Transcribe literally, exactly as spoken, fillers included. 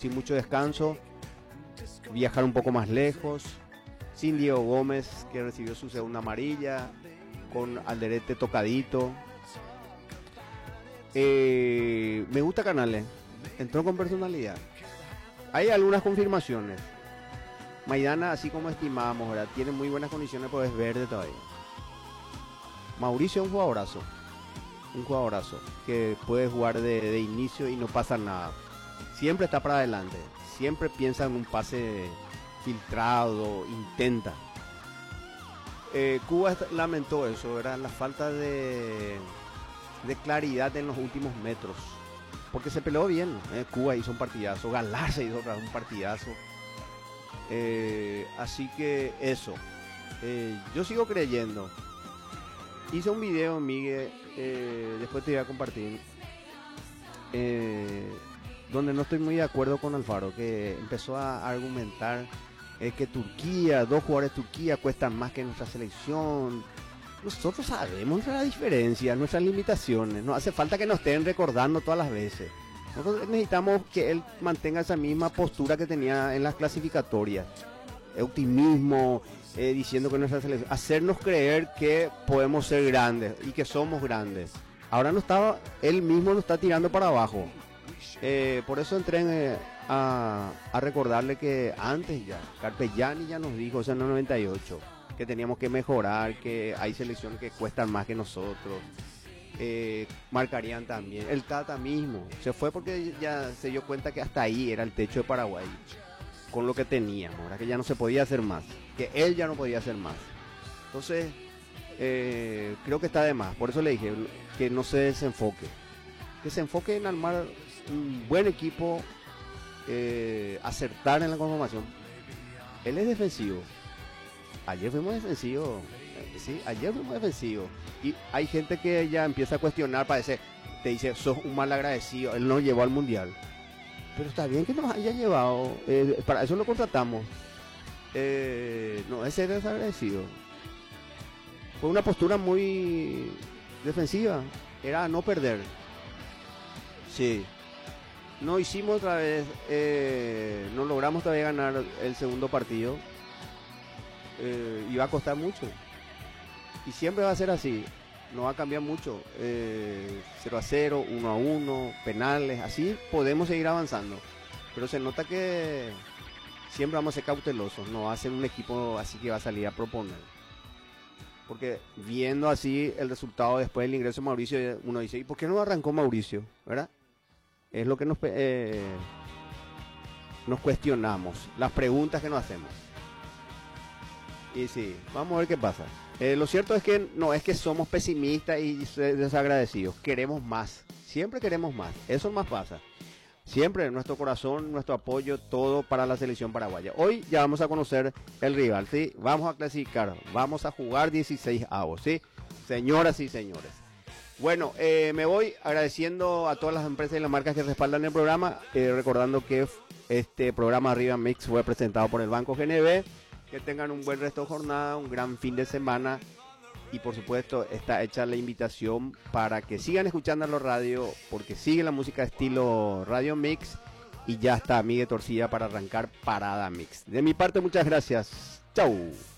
sin mucho descanso, viajar un poco más lejos, sin Diego Gómez, que recibió su segunda amarilla, con Alderete tocadito. Eh, me gusta Canales, entró con personalidad. Hay algunas confirmaciones. Maidana, así como estimábamos, ¿verdad? Tiene muy buenas condiciones, pero es verde todavía. Mauricio es un jugadorazo, un jugadorazo, que puede jugar de, de inicio y no pasa nada. Siempre está para adelante, siempre piensa en un pase filtrado, intenta. Eh, Cuba lamentó eso, ¿verdad? La falta de, de claridad en los últimos metros, porque se peleó bien. eh, Cuba hizo un partidazo, Galarza hizo un partidazo. Eh, así que eso, eh, yo sigo creyendo. Hice un video, Miguel, eh, después te voy a compartir, eh, donde no estoy muy de acuerdo con Alfaro, que empezó a argumentar eh, que Turquía, dos jugadores de Turquía cuestan más que nuestra selección. Nosotros sabemos la diferencia, nuestras limitaciones, no hace falta que nos estén recordando todas las veces. Nosotros necesitamos que él mantenga esa misma postura que tenía en las clasificatorias. Optimismo, eh, diciendo que nuestra selección, hacernos creer que podemos ser grandes y que somos grandes. Ahora no estaba, él mismo nos está tirando para abajo. Eh, por eso entré en, eh, a, a recordarle que antes ya, Carpegiani ya nos dijo, o sea, en el noventa y ocho, que teníamos que mejorar, que hay selecciones que cuestan más que nosotros. Eh, marcarían también. El Tata mismo se fue porque ya se dio cuenta que hasta ahí era el techo de Paraguay, con lo que teníamos, ahora que ya no se podía hacer más, que él ya no podía hacer más. Entonces, eh, creo que está de más. Por eso le dije que no se desenfoque, que se enfoque en armar un buen equipo, eh, acertar en la conformación. Él es defensivo. Ayer fuimos defensivos. Sí, ayer fuimos defensivos. Y hay gente que ya empieza a cuestionar, parece, te dice, sos un mal agradecido, él nos llevó al mundial. Pero está bien que nos haya llevado, eh, para eso lo contratamos. Eh, no es ser desagradecido. Fue una postura muy defensiva, era no perder. Sí. No hicimos otra vez, eh, no logramos todavía ganar el segundo partido. Eh, y va a costar mucho. Y siempre va a ser así, no va a cambiar mucho. eh, cero a cero, uno a uno, penales, así podemos seguir avanzando. Pero se nota que siempre vamos a ser cautelosos, no va a ser un equipo así que va a salir a proponer. Porque viendo así el resultado después del ingreso de Mauricio, uno dice, ¿y por qué no arrancó Mauricio? ¿Verdad? Es lo que nos, eh, nos cuestionamos, las preguntas que nos hacemos. Y sí, vamos a ver qué pasa. Eh, lo cierto es que no es que somos pesimistas y desagradecidos, queremos más, siempre queremos más, eso más pasa. Siempre nuestro corazón, nuestro apoyo, todo para la selección paraguaya. Hoy ya vamos a conocer el rival, ¿sí? Vamos a clasificar, vamos a jugar dieciséis avos, ¿sí? Señoras y señores. Bueno, eh, me voy agradeciendo a todas las empresas y las marcas que respaldan el programa, eh, recordando que este programa Arriba Mix fue presentado por el Banco G N B. Que tengan un buen resto de jornada, un gran fin de semana y por supuesto está hecha la invitación para que sigan escuchando los radio, porque sigue la música estilo Radio Mix y ya está Miguel Torcida para arrancar Parada Mix. De mi parte, muchas gracias. Chau.